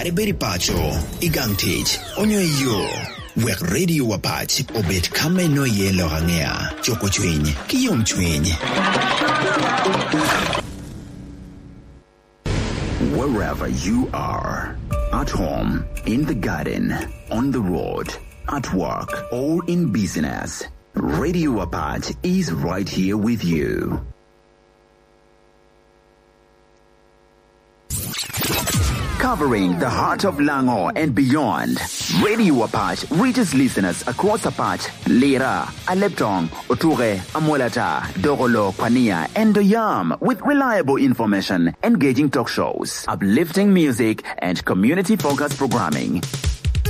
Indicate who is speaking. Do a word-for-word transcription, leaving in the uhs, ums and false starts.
Speaker 1: Ariberi Pacho, Igangtich, Onyo Yo, Wek Radio Wapach, Obet Kame no Yelo Hangea, Choko Chwin, Kiyom Chwin.
Speaker 2: Wherever you are, at home, in the garden, on the road, at work, or in business, Radio Wapach is right here with you. Covering the heart of Lango and beyond, Radio Wapach reaches listeners across Apach, Lira, Aleptong, Oture, Amolata, Dogolo, Pania, and Doyam with reliable information, engaging talk shows, uplifting music, and community-focused programming.